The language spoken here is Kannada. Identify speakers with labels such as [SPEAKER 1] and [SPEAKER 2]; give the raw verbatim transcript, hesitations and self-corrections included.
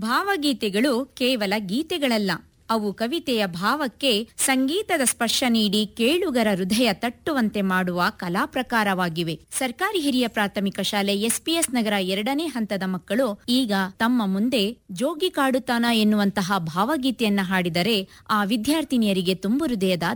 [SPEAKER 1] ಭಾವಗೀತೆಗಳು ಕೇವಲ ಗೀತೆಗಳಲ್ಲ, ಅವು ಕವಿತೆಯ ಭಾವಕ್ಕೆ ಸಂಗೀತದ ಸ್ಪರ್ಶ ನೀಡಿ ಕೇಳುಗರ ಹೃದಯ ತಟ್ಟುವಂತೆ ಮಾಡುವ ಕಲಾ ಪ್ರಕಾರವಾಗಿವೆ. ಸರ್ಕಾರಿ ಹಿರಿಯ ಪ್ರಾಥಮಿಕ ಶಾಲೆ ಎಸ್ಪಿಎಸ್ ನಗರ ಎರಡನೇ ಹಂತದ ಮಕ್ಕಳು ಈಗ ತಮ್ಮ ಮುಂದೆ ಜೋಗಿ ಕಾಡುತ್ತಾನ ಎನ್ನುವಂತಹ ಭಾವಗೀತೆಯನ್ನ ಹಾಡಿದರೆ ಆ ವಿದ್ಯಾರ್ಥಿನಿಯರಿಗೆ ತುಂಬು ಹೃದಯದ